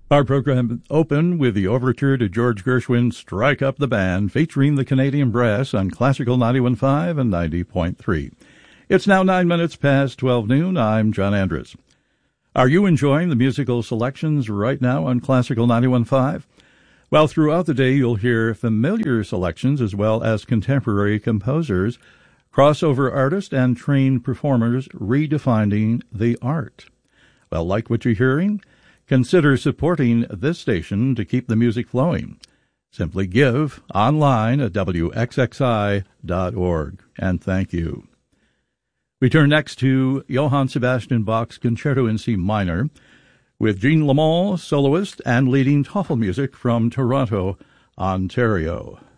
Our program opened with the overture to George Gershwin's Strike Up the Band, featuring the Canadian Brass on Classical 91.5 and 90.3. It's now 9 minutes past 12 noon. I'm John Andrus. Are you enjoying the musical selections right now on Classical 91.5? Well, throughout the day you'll hear familiar selections as well as contemporary composers, crossover artists, and trained performers redefining the art. Well, like what you're hearing? Consider supporting this station to keep the music flowing. Simply give online at wxxi.org. And thank you. We turn next to Johann Sebastian Bach's Concerto in C minor with Jean Lamont, soloist and leading TOEFL music from Toronto, Ontario.